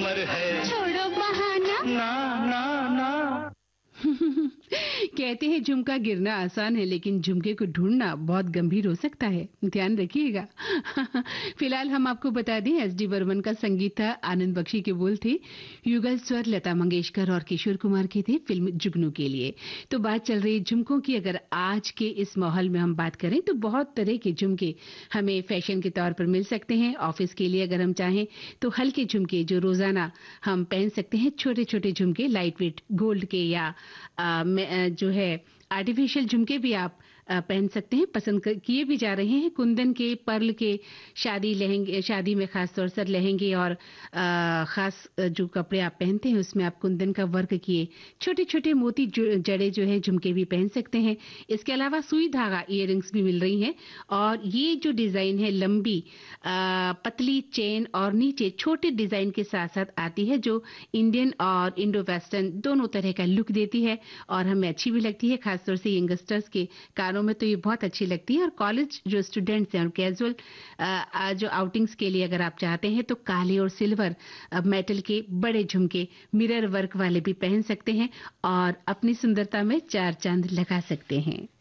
उम्र है। छोड़ो बहाना। ना ना ना। कहते हैं झुमका गिरना आसान है, लेकिन झुमके को ढूंढना बहुत गंभीर हो सकता है, ध्यान रखिएगा। फिलहाल हम आपको बता दें, एस डी बर्मन का संगीत था, आनंद बख्शी के बोल थे, युगल स्वर लता मंगेशकर और किशोर कुमार के थे फिल्म जुगनू के लिए। तो बात चल रही है झुमकों की। अगर आज के इस माहौल में हम बात करें तो बहुत तरह के झुमके हमें फैशन के तौर पर मिल सकते हैं। ऑफिस के लिए अगर हम चाहें तो हल्के झुमके जो रोजाना हम पहन सकते हैं, छोटे छोटे झुमके लाइट वेट गोल्ड के या जो है आर्टिफिशियल झुमके भी आप पहन सकते हैं, पसंद किए भी जा रहे हैं। कुंदन के, पर्ल के, शादी लहंगे, शादी में खास तौर से लहंगे और खास जो कपड़े आप पहनते हैं उसमें आप कुंदन का वर्क किए छोटे छोटे मोती जड़े जो है झुमके भी पहन सकते हैं। इसके अलावा सुई धागा इयररिंग्स भी मिल रही हैं, और ये जो डिजाइन है लंबी पतली चेन और नीचे छोटे डिजाइन के साथ साथ आती है, जो इंडियन और इंडो वेस्टर्न दोनों तरह का लुक देती है और हमें अच्छी भी लगती है। खासतौर से यंगस्टर्स के कानों में तो ये बहुत अच्छी लगती है। और कॉलेज जो स्टूडेंट्स हैं और कैजुअल जो आउटिंग्स के लिए अगर आप चाहते हैं तो काले और सिल्वर मेटल के बड़े झुमके मिरर वर्क वाले भी पहन सकते हैं और अपनी सुंदरता में चार चांद लगा सकते हैं।